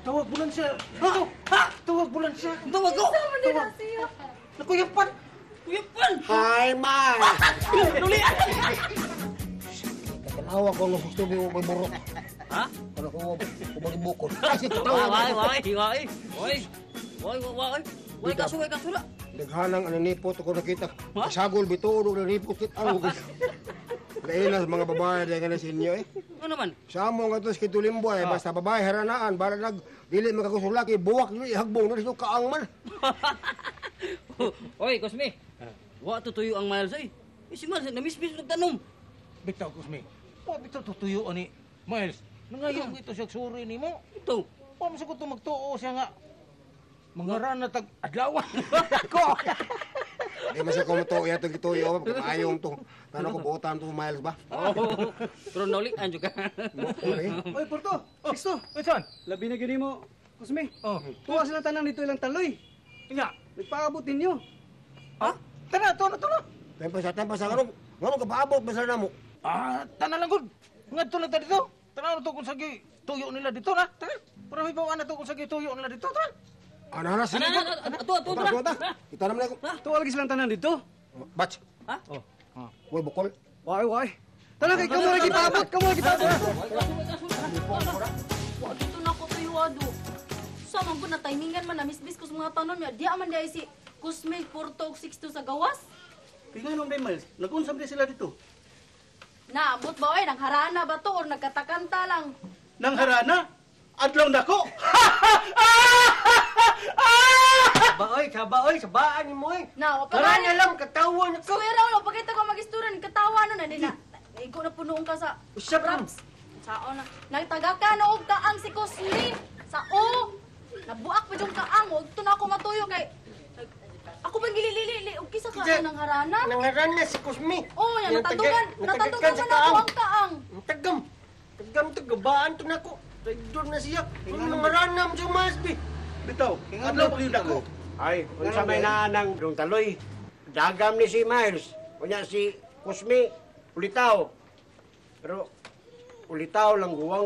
Tawag bulan siya. Tawag bulan siya. Tawag ko! Sama nila siya. Nakuyapan. Kuyapan! Hi, Ma! Duli! Kanawa ko ng gusto mo may burok. Ha? Para ko bukod. Kasi Wai, tatawa Wai, kaso na. Naghanang ano nipot ako nakita. Ha? Sagol bituro na nipot kit ang. Kailas mga babae dahil na sa inyo eh. Ano naman? Sa mo nga tos kitulimbo eh. Basta babae haranaan. Bala dili magkakusulaki. Buwak nyo ihagbong na rin kaang man. Oy, Cosme. Wa tutuyo ang Miles ay. Si Miles, namismis nagtanom. Bitaw, Kusme. Bitaw tutuyo ni Miles. Nangayong ito siya suri ni mo. Ito. Paano sa ko ito magtuo siya nga? Mga na tag-adlawan. Ko! Di masya ko mo to. Iya tagituyo. Ayong to. Tano ko buutan to Miles ba? Oh, pero naulian juga. Oy, Porto! Sisto! Saan? Labi na gini mo, Kusme. Oh. Tuwa sila tanang dito ilang taloy. Nga. Nagpaabutin nyo. Ha? Tana, to na. Tempa sa kanong. Nga mo kapaabot. Basta na mo. Tana lang gud. Nga to na ta dito. Tana na to kung sagi tuyo nila dito na. Tara. Para may bawaan na to kung sagi tuyo nila dito. Tara. Ano na sige. Ato, tara. Kita naman ako. Tuwa lagi silang tanang dito. Batch. Ha? Uy, bukol. Why? Tanang kay kamu lagi paabot, kamu lagi paabot. Wa dito na ko tuyo Sa man ko na timingan man na misbis ko sa mga tanon niya. Di aman dahil si Kusme, Porto, 62 sa gawas. Pinganon ba, Miles? Nag-unsam din sila dito. Naabot ba oy, nangharana ba to or nagkatakanta lang? Nang harana, adlaw na ko. Baoy, sabaan ni mo eh. Na, wa pa Karanya gani. lang, katawan ko. Suwera ulo, pakita ko mag-istura ni katawa no na din na. Naigo na punoon ka sa Usap lang. raps. Sao na. Nagtaga ka na og kaang si Kusme. Sao? Nabuak pa yung kaang, og to na ako matuyo kay ako bang gililili og kisa ka nang harana? Nangaran na si Kusmi. Oh, yan natandugan man ako ang kaang. Tagam to, gabaan to na ko. Traidor na siya. Nangaran na mo sa Masbi. Bitaw, adlaw pa yun ako. Ay, unsa may naanang dong taloy. Dagam ni si Miles. Unya si Kusmi, ulitaw. Pero, ulitaw lang guwang.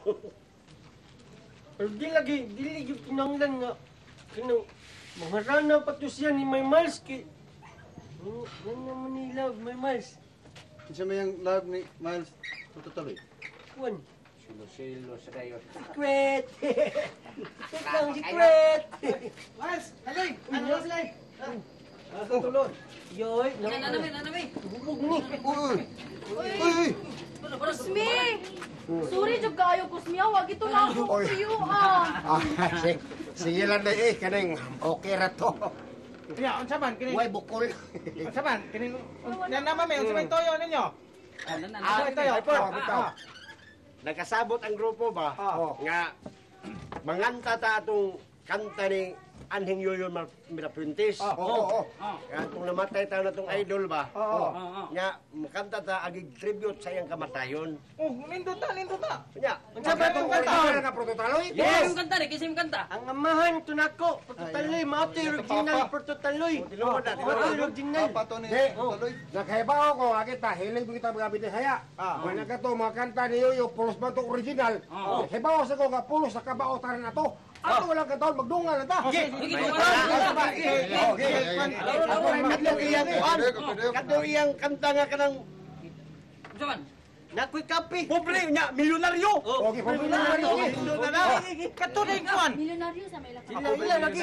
Pero dili yung pinanglan nga. Kanang, mga rana pa to siya ni May Miles. Ano naman ni Love, May Miles? Isa may ang love ni Miles. Tutuloy. Kuwan. Silo sa kayo. Secret! Secret! Secret! Miles, taloy! Ano sila eh? Tutuloy. Yoy, Nanami. bubog ni. Uy! Kusme! Sorry jud kayo Kusme, wag ito na ako Oy. tuyo Sige lang na eh. Kanang okay ra to. Ya, unsa man kini? Uy, bukol. Unsa man kini? Yan naman may unsa man toyo ninyo? Bitaw. Nagkasabot ang grupo ba? Nga, manganta ta atong kanta ni Anhing Yoyo Mirapuntis. Oo. Nga, itong namatay ta na itong idol ba? Nga, makanta ta agig tribute sa iyang kamatayon. Oh, nindot ta. Nga, Unsa ba itong kanta? Kanta ka prototaloy? Yes! Kasi yung kanta. ang amahan to nako, Portotaloy, mao ti original Portotaloy. Mao ti original. Nagkaibaw ko, kita, hiling ko kita mga binisaya. Kung nagkato, mga kanta ni Yoyo, pulos ba ito original? Hibaw sa ko, nga pulos sa kabaotaran na to. Ako walang kataon, magdungal na ta. Kadto iyang kanta nga kanang Saman. nakoy kape. Pobre nya, milyonaryo. Okay, pamilya na rin. Katunay kuan. Milyonaryo sa may lakad. Sila lagi.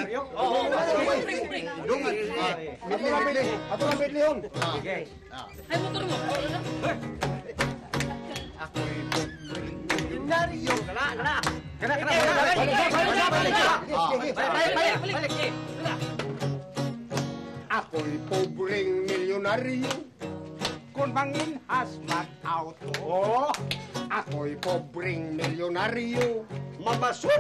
Ato na Leon. Ay, motor mo. Milyonaryo. Kana. Balik. Ako'y pobreng milyonaryo. Kung bangin hazmat auto. Ako'y pobreng milyonaryo. Mabasura.